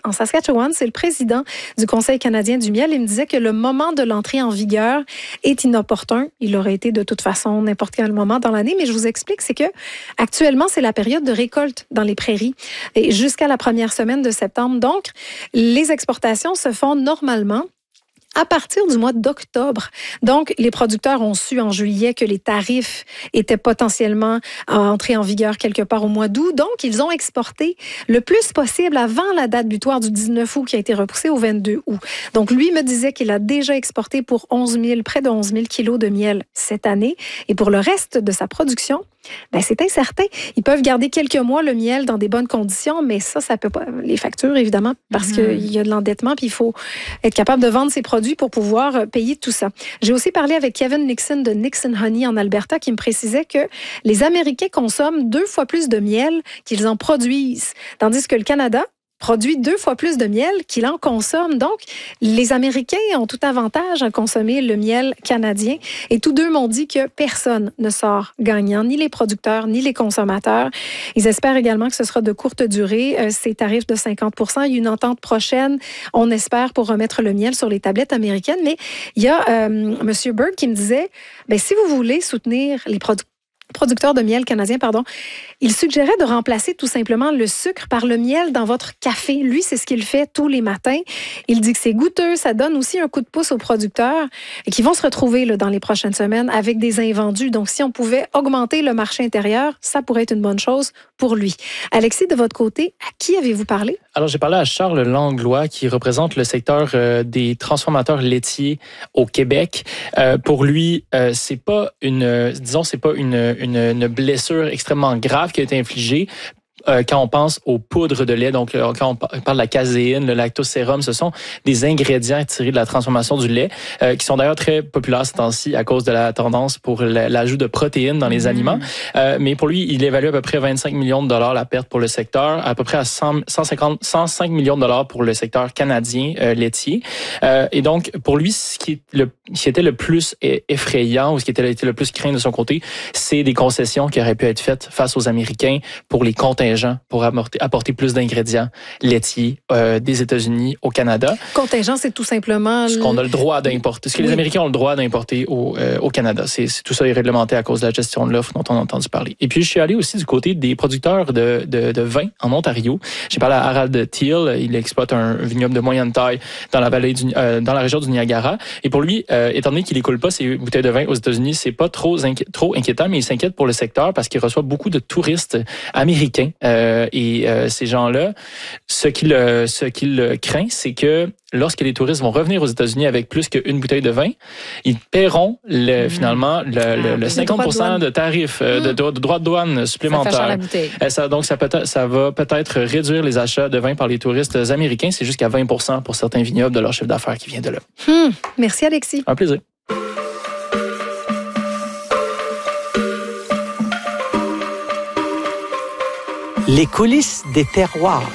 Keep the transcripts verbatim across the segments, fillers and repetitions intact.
en Saskatchewan. C'est le président du Conseil canadien du miel. Il me disait que le moment de l'entrée en vigueur est inopportun. Il aurait été de toute façon n'importe quel moment dans l'année, mais je vous explique, c'est que actuellement, c'est la période de récolte dans les prairies et jusqu'à la première semaine de septembre. Donc, les exportations se font normalement à partir du mois d'octobre. Donc, les producteurs ont su en juillet que les tarifs étaient potentiellement entrés en vigueur quelque part au mois d'août. Donc, ils ont exporté le plus possible avant la date butoir du dix-neuf août qui a été repoussée au vingt-deux août. Donc, lui me disait qu'il a déjà exporté pour onze mille, près de onze mille kilos de miel cette année. Et pour le reste de sa production, ben, c'est incertain. Ils peuvent garder quelques mois le miel dans des bonnes conditions, mais ça, ça peut pas. Les factures, évidemment, parce mmh. qu'il y a de l'endettement, puis il faut être capable de vendre ses produits pour pouvoir payer tout ça. J'ai aussi parlé avec Kevin Nixon de Nixon Honey en Alberta qui me précisait que les Américains consomment deux fois plus de miel qu'ils en produisent, tandis que le Canada produit deux fois plus de miel qu'il en consomme. Donc, les Américains ont tout avantage à consommer le miel canadien. Et tous deux m'ont dit que personne ne sort gagnant, ni les producteurs, ni les consommateurs. Ils espèrent également que ce sera de courte durée, euh, ces tarifs de cinquante pour cent. Il y a une entente prochaine, on espère, pour remettre le miel sur les tablettes américaines. Mais il y a euh, M. Bird qui me disait, ben, si vous voulez soutenir les producteurs, producteur de miel canadien, pardon, il suggérait de remplacer tout simplement le sucre par le miel dans votre café. Lui, c'est ce qu'il fait tous les matins. Il dit que c'est goûteux, ça donne aussi un coup de pouce aux producteurs et qui vont se retrouver là, dans les prochaines semaines avec des invendus. Donc, si on pouvait augmenter le marché intérieur, ça pourrait être une bonne chose pour lui. Alexis, de votre côté, à qui avez-vous parlé? Alors, j'ai parlé à Charles Langlois, qui représente le secteur euh, des transformateurs laitiers au Québec. Euh, pour lui, euh, c'est pas une, euh, disons, c'est pas une Une, une blessure extrêmement grave qui a été infligée. Euh, quand on pense aux poudres de lait, donc euh, quand on parle de la caséine, le lactosérum, ce sont des ingrédients tirés de la transformation du lait, euh, qui sont d'ailleurs très populaires ces temps-ci à cause de la tendance pour l'ajout de protéines dans les mmh. aliments. Euh, mais pour lui, il évalue à peu près vingt-cinq millions de dollars la perte pour le secteur, à peu près à cent, cent cinquante, cent cinq millions de dollars pour le secteur canadien euh, laitier. Euh, et donc, pour lui, ce qui, est le, ce qui était le plus effrayant ou ce qui était, était le plus craint de son côté, c'est des concessions qui auraient pu être faites face aux Américains pour les contingents pour apporter, apporter plus d'ingrédients laitiers euh, des États-Unis au Canada. Contingent, c'est tout simplement... Ce qu'on a le droit d'importer, ce que oui. les Américains ont le droit d'importer au, euh, au Canada. C'est, c'est, tout ça est réglementé à cause de la gestion de l'offre dont on a entendu parler. Et puis, je suis allé aussi du côté des producteurs de, de, de vin en Ontario. J'ai parlé à Harald Thiel. Il exploite un vignoble de moyenne taille dans la vallée du, euh, dans la région du Niagara. Et pour lui, euh, étant donné qu'il écoule pas ses bouteilles de vin aux États-Unis, c'est pas trop, inqui- trop inquiétant, mais il s'inquiète pour le secteur parce qu'il reçoit beaucoup de touristes américains. Euh, et euh, ces gens-là, ce qu'il euh, ce qu'il craint, c'est que lorsque les touristes vont revenir aux États-Unis avec plus qu'une bouteille de vin, ils paieront le, mmh. finalement le, ah, le, le cinquante pour cent de, de tarifs mmh. de, de, de droits de douane supplémentaires. Ça fait cher la bouteille. Ça, donc, ça, peut ça va peut-être réduire les achats de vin par les touristes américains. C'est jusqu'à vingt pour cent pour certains vignobles de leur chiffre d'affaires qui vient de là. Mmh. Merci, Alexis. Un plaisir. Les coulisses des terroirs.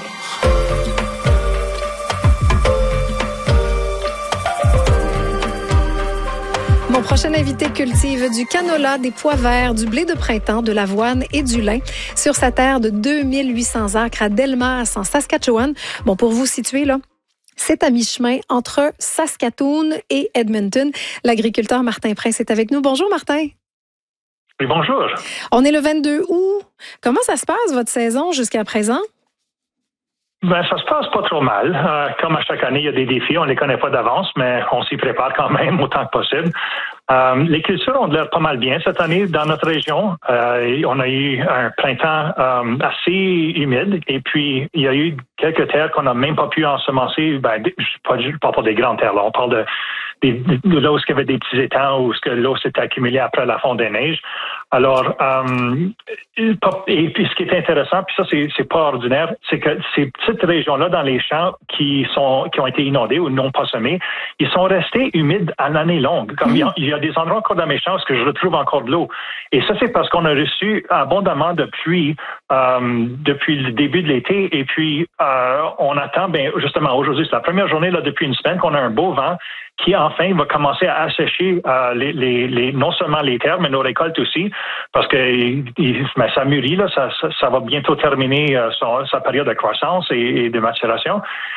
Mon prochain invité cultive du canola, des pois verts, du blé de printemps, de l'avoine et du lin sur sa terre de deux mille huit cents acres à Delmas, en Saskatchewan. Bon, pour vous situer, là, c'est à mi-chemin entre Saskatoon et Edmonton. L'agriculteur Martin Prince est avec nous. Bonjour, Martin. Oui, bonjour. On est le vingt-deux août. Comment ça se passe, votre saison, jusqu'à présent? Ben, ça se passe pas trop mal. Euh, comme à chaque année, il y a des défis. On les connaît pas d'avance, mais on s'y prépare quand même autant que possible. Euh, les cultures ont l'air pas mal bien cette année dans notre région. Euh, on a eu un printemps euh, assez humide et puis il y a eu quelques terres qu'on n'a même pas pu ensemencer. Ben, pas, je parle pas des grandes terres, là. On parle de, de, de là où il y avait des petits étangs, où l'eau s'était accumulée après la fonte des neiges. Alors, euh, et puis ce qui est intéressant, puis ça c'est, c'est pas ordinaire, c'est que ces petites régions-là dans les champs qui sont qui ont été inondées ou non pas semées, ils sont restés humides à l'année longue. Comme mmh. il, y a, il y a des endroits encore dans mes champs où je retrouve encore de l'eau. Et ça c'est parce qu'on a reçu abondamment de pluie euh, depuis le début de l'été. Et puis euh, on attend, ben justement aujourd'hui c'est la première journée là depuis une semaine qu'on a un beau vent qui enfin va commencer à assécher euh, les, les, les, non seulement les terres, mais nos récoltes aussi, parce que il, ben, ça mûrit, là, ça, ça, ça va bientôt terminer euh, son, sa période de croissance et, et de maturation.